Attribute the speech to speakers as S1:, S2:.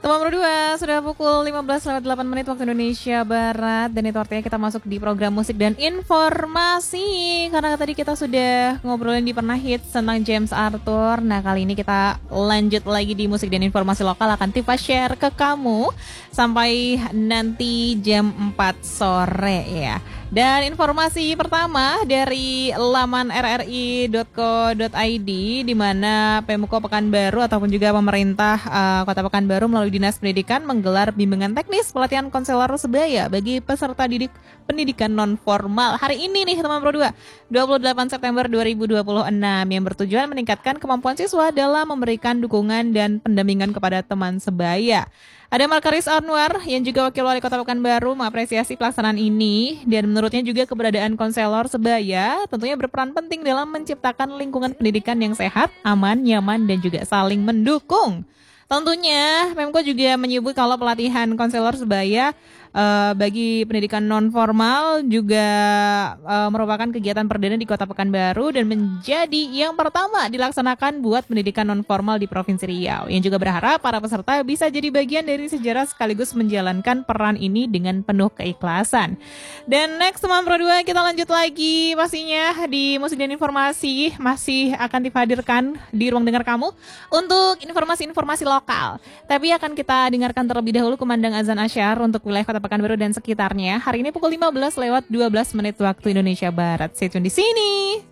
S1: Teman berdua, sudah pukul 15:08 waktu Indonesia Barat. Dan itu artinya kita masuk di program musik dan informasi. Karena tadi kita sudah ngobrolin di Pernah Hits tentang James Arthur. Nah, kali ini kita lanjut lagi di musik dan informasi lokal. Akan Tifa share ke kamu sampai nanti jam 4 sore ya. Dan informasi pertama dari laman rri.co.id, di mana Pemko Pekanbaru ataupun juga pemerintah Kota Pekanbaru melalui Dinas Pendidikan menggelar bimbingan teknis pelatihan konselor sebaya bagi peserta pendidikan non formal hari ini nih teman Pro 2, 28 September 2026, yang bertujuan meningkatkan kemampuan siswa dalam memberikan dukungan dan pendampingan kepada teman sebaya. Ada Markaris Anwar yang juga Wakil Wali Kota Pekanbaru mengapresiasi pelaksanaan ini, dan menurutnya juga keberadaan konselor sebaya tentunya berperan penting dalam menciptakan lingkungan pendidikan yang sehat, aman, nyaman, dan juga saling mendukung. Tentunya Pemko juga menyebut kalau pelatihan konselor sebaya bagi pendidikan non formal juga merupakan kegiatan perdana di Kota Pekanbaru dan menjadi yang pertama dilaksanakan buat pendidikan non formal di Provinsi Riau, yang juga berharap para peserta bisa jadi bagian dari sejarah sekaligus menjalankan peran ini dengan penuh keikhlasan. Dan next teman Pro 2, kita lanjut lagi pastinya di musik dan informasi masih akan dihadirkan di ruang dengar kamu untuk informasi-informasi lokal. Tapi akan kita dengarkan terlebih dahulu kumandang azan asyar untuk wilayah Kota Pekanbaru dan sekitarnya. Hari ini pukul 15:12 waktu Indonesia Barat. Stay tune di sini.